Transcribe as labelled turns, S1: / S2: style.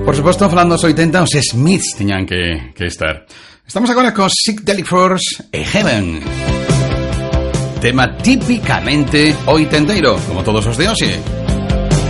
S1: Por suposto, falando dos 80, os Smiths tiñan que estar. Estamos agora con Psychedelic Force e Heaven. Tema típicamente oitenteiro, como todos os de hoxe.